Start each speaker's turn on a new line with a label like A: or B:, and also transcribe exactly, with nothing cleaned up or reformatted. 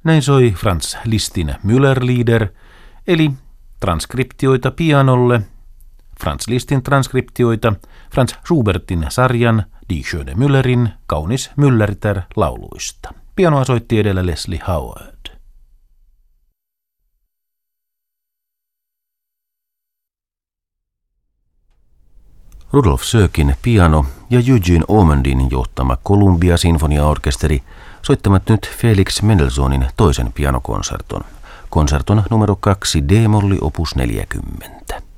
A: Näin soi Franz Lisztin Müllerlieder, eli transkriptioita pianolle, Franz Lisztin transkriptioita Franz Schubertin sarjan Die schöne Müllerin kaunis Mülleritar lauluista. Pianoa soitti edellä Leslie Howard. Rudolf Sökin piano ja Eugene Ormondin johtama Columbia-sinfoniaorkesteri soittavat nyt Felix Mendelssohnin toisen pianokonserton, konserton numero kaksi D-molli opus neljäkymmentä.